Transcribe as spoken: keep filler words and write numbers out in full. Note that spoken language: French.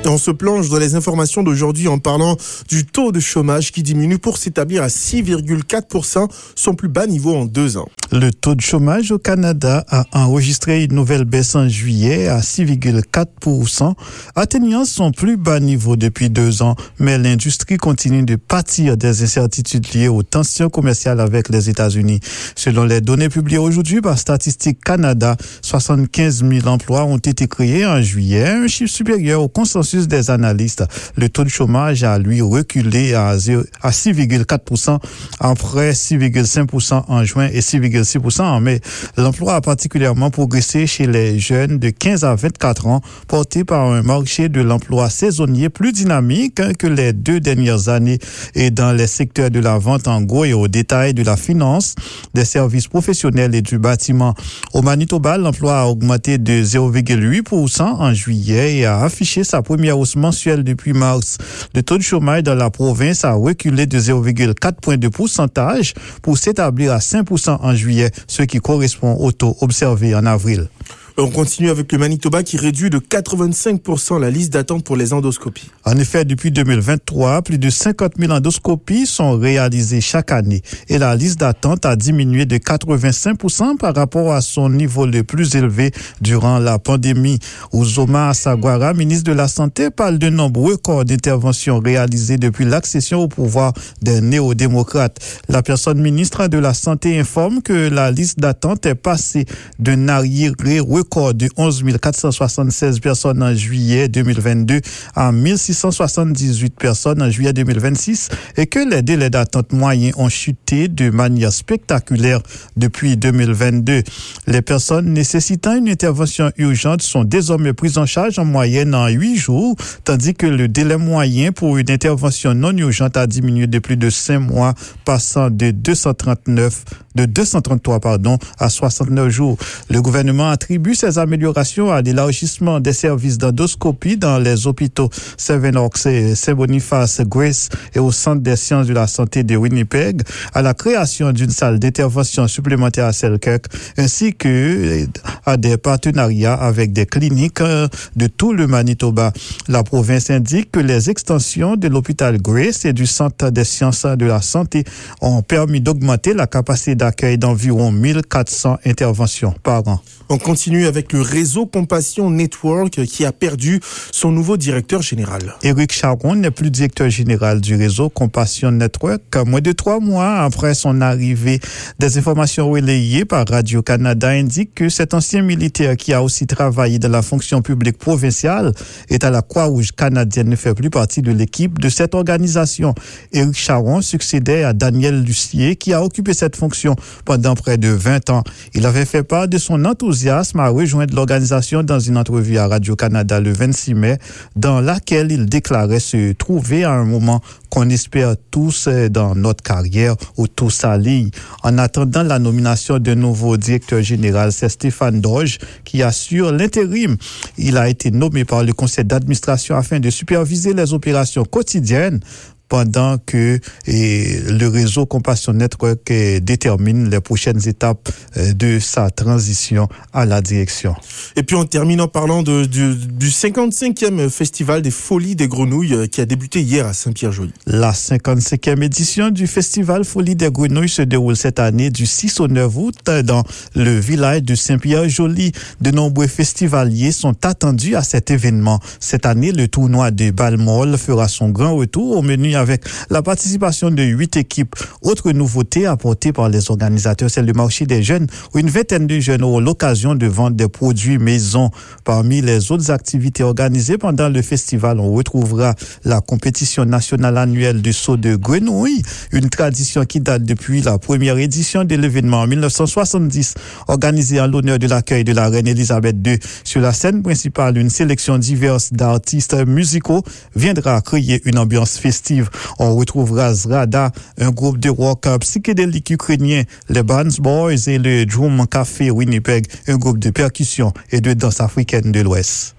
On se plonge dans les informations d'aujourd'hui en parlant du taux de chômage qui diminue pour s'établir à six virgule quatre pour cent, son plus bas niveau en deux ans. Le taux de chômage au Canada a enregistré une nouvelle baisse en juillet à six virgule quatre pour cent, atteignant son plus bas niveau depuis deux ans. Mais l'industrie continue de pâtir des incertitudes liées aux tensions commerciales avec les États-Unis. Selon les données publiées aujourd'hui par Statistique Canada, soixante-quinze mille emplois ont été créés en juillet, un chiffre supérieur au consensus des analystes. Le taux de chômage a lui reculé à six virgule quatre pour cent après six virgule cinq pour cent en juin et six virgule six pour cent en mai. L'emploi a particulièrement progressé chez les jeunes de quinze à vingt-quatre ans, porté par un marché de l'emploi saisonnier plus dynamique que les deux dernières années et dans les secteurs de la vente en gros et au détail, de la finance, des services professionnels et du bâtiment. Au Manitoba, l'emploi a augmenté de zéro virgule huit pour cent en juillet et a affiché sa première hausse mensuelle depuis mars. Le taux de chômage dans la province a reculé de zéro virgule quatre points de pourcentage pour s'établir à cinq pour cent en juillet, ce qui correspond au taux observé en avril. On continue avec le Manitoba qui réduit de quatre-vingt-cinq pour cent la liste d'attente pour les endoscopies. En effet, depuis deux mille vingt-trois, plus de cinquante mille endoscopies sont réalisées chaque année et la liste d'attente a diminué de quatre-vingt-cinq pour cent par rapport à son niveau le plus élevé durant la pandémie. Uzoma Asagwara, ministre de la Santé, parle de nombreux records d'interventions réalisées depuis l'accession au pouvoir des néo-démocrates. La personne ministre de la Santé informe que la liste d'attente est passée d'un arriéré record de onze mille quatre cent soixante-seize personnes en juillet deux mille vingt-deux à mille six cent soixante-dix-huit personnes en juillet deux mille vingt-six et que les délais d'attente moyens ont chuté de manière spectaculaire depuis deux mille vingt-deux. Les personnes nécessitant une intervention urgente sont désormais prises en charge en moyenne en huit jours, tandis que le délai moyen pour une intervention non urgente a diminué de plus de cinq mois, passant de deux cent trente-neuf, de deux cent trente-trois pardon, à soixante-neuf jours. Le gouvernement attribue ces améliorations à l'élargissement des services d'endoscopie dans les hôpitaux Sevenoaks et Saint-Boniface, Grace et au Centre des sciences de la santé de Winnipeg, à la création d'une salle d'intervention supplémentaire à Selkirk, ainsi que à des partenariats avec des cliniques de tout le Manitoba. La province indique que les extensions de l'hôpital Grace et du Centre des sciences de la santé ont permis d'augmenter la capacité d'accueil d'environ mille quatre cents interventions par an. On continue avec le réseau Compassion Network qui a perdu son nouveau directeur général. Éric Charron n'est plus directeur général du réseau Compassion Network. Moins de trois mois après son arrivée, des informations relayées par Radio-Canada indiquent que cet ancien militaire qui a aussi travaillé dans la fonction publique provinciale et à la Croix-Rouge canadienne ne fait plus partie de l'équipe de cette organisation. Éric Charron succédait à Daniel Lucier qui a occupé cette fonction pendant près de vingt ans. Il avait fait part de son enthousiasme à rejoindre l'organisation dans une entrevue à Radio-Canada le vingt-six mai, dans laquelle il déclarait se trouver à un moment qu'on espère tous dans notre carrière où tout s'aligne. En attendant la nomination d'un nouveau directeur général, c'est Stéphane Doge qui assure l'intérim. Il a été nommé par le conseil d'administration afin de superviser les opérations quotidiennes pendant que et, le réseau Compassion Network eh, détermine les prochaines étapes eh, de sa transition à la direction. Et puis on termine en parlant de, de, du cinquante-cinquième Festival des Folies des Grenouilles qui a débuté hier à Saint-Pierre-Joly. La cinquante-cinquième édition du Festival Folies des Grenouilles se déroule cette année du six au neuf août dans le village de Saint-Pierre-Joly. De nombreux festivaliers sont attendus à cet événement. Cette année, le tournoi de Balmol fera son grand retour au menu avec la participation de huit équipes. Autre nouveauté apportée par les organisateurs, c'est le marché des jeunes où une vingtaine de jeunes auront l'occasion de vendre des produits maison. Parmi les autres activités organisées pendant le festival, on retrouvera la compétition nationale annuelle du saut de grenouille, une tradition qui date depuis la première édition de l'événement en dix-neuf cent soixante-dix, organisée en l'honneur de l'accueil de la reine Elisabeth deux. Sur la scène principale, une sélection diverse d'artistes musicaux viendra créer une ambiance festive. On retrouvera Zrada, un groupe de rock psychédélique ukrainien, les Bands Boys et le Drum Café Winnipeg, un groupe de percussion et de danse africaine de l'Ouest.